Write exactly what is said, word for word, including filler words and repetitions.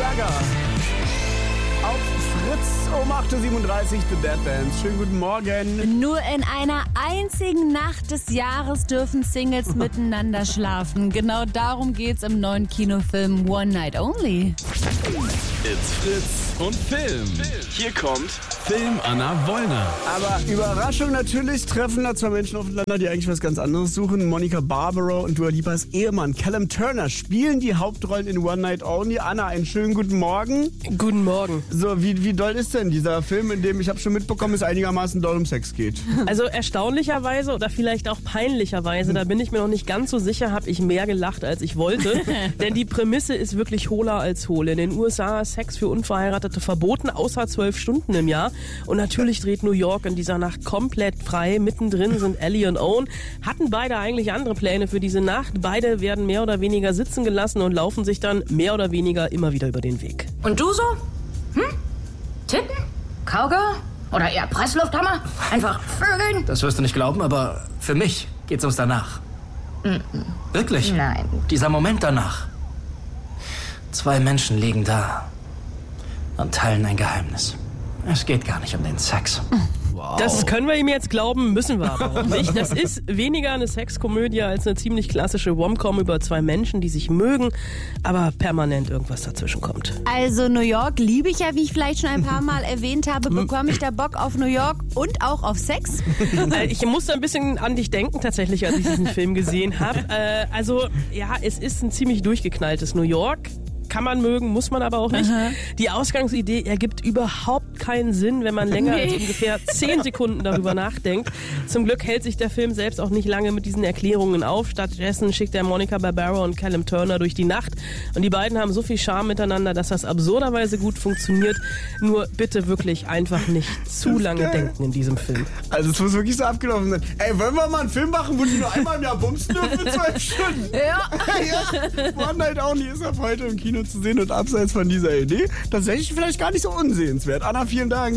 Gaga. Auf Fritz um acht Uhr siebenunddreißig, The Dead Dance. Schönen guten Morgen. Nur in einer einzigen Nacht des Jahres dürfen Singles miteinander schlafen. Genau darum geht's im neuen Kinofilm One Night Only. It's Fritz und Film. Hier kommt Film Anna Wollner. Aber Überraschung, natürlich treffen da zwei Menschen aufeinander, die eigentlich was ganz anderes suchen. Monica Barbaro und Dua Lipas Ehemann Callum Turner spielen die Hauptrollen in One Night Only. Anna, einen schönen guten Morgen. Guten Morgen. So, wie, wie doll ist denn dieser Film, in dem, ich habe schon mitbekommen, es einigermaßen doll um Sex geht? Also erstaunlicherweise oder vielleicht auch peinlicherweise, da bin ich mir noch nicht ganz so sicher, habe ich mehr gelacht, als ich wollte. Denn die Prämisse ist wirklich hohler als hohl. In den U S A ist Sex für Unverheiratete verboten, außer zwölf Stunden im Jahr. Und natürlich dreht New York in dieser Nacht komplett frei. Mittendrin sind Ellie und Owen. Hatten beide eigentlich andere Pläne für diese Nacht. Beide werden mehr oder weniger sitzen gelassen und laufen sich dann mehr oder weniger immer wieder über den Weg. Und du so? Hm? Titten? Cowgirl? Oder eher Presslufthammer? Einfach vögeln? Das wirst du nicht glauben, aber für mich geht's uns danach. Mm-mm. Wirklich? Nein. Dieser Moment danach. Zwei Menschen liegen da und teilen ein Geheimnis. Es geht gar nicht um den Sex. Wow. Das können wir ihm jetzt glauben, müssen wir aber auch nicht. Das ist weniger eine Sexkomödie als eine ziemlich klassische Rom-Com über zwei Menschen, die sich mögen, aber permanent irgendwas dazwischen kommt. Also New York liebe ich ja, wie ich vielleicht schon ein paar Mal erwähnt habe. Bekomme ich da Bock auf New York und auch auf Sex? Ich musste ein bisschen an dich denken tatsächlich, als ich diesen Film gesehen habe. Also ja, es ist ein ziemlich durchgeknalltes New York. Kann man mögen, muss man aber auch nicht. Aha. Die Ausgangsidee ergibt überhaupt keinen Sinn, wenn man länger nee. als ungefähr zehn Sekunden darüber nachdenkt. Zum Glück hält sich der Film selbst auch nicht lange mit diesen Erklärungen auf. Stattdessen schickt er Monica Barbaro und Callum Turner durch die Nacht. Und die beiden haben so viel Charme miteinander, dass das absurderweise gut funktioniert. Nur bitte wirklich einfach nicht zu lange denken in diesem Film. Also es muss wirklich so abgelaufen sein. Ey, wollen wir mal einen Film machen, wo die nur einmal im Jahr bumsen dürfen für zwölf Stunden? Ja. ja. One Night Only ist ab heute im Kino zu sehen und abseits von dieser Idee tatsächlich vielleicht gar nicht so unsehenswert. Anna, vielen Dank.